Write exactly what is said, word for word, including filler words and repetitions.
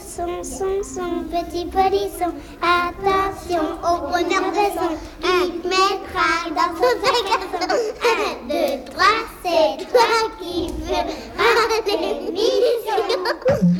polisson, son, son, petit polisson, attention au bonheur de son, il mettra dans son sac à son. Un, deux, trois, c'est toi qui veux à l'émission.